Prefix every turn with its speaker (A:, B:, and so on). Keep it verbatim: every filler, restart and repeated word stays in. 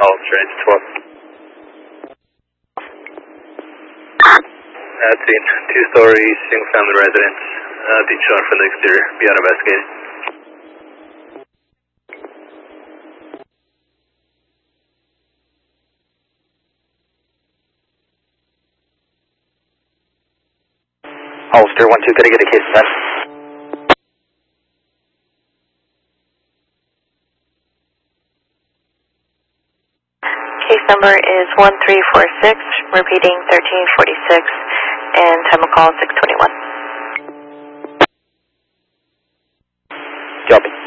A: Hollister eight twelve. Uh, scene, two-story, single-family residence, uh, being shot from the exterior, beyond investigated.
B: Hollister one two, could I get a case ten?
C: Case number is one three four six, repeating thirteen forty-six, and time of call six twenty-one.
B: Copy.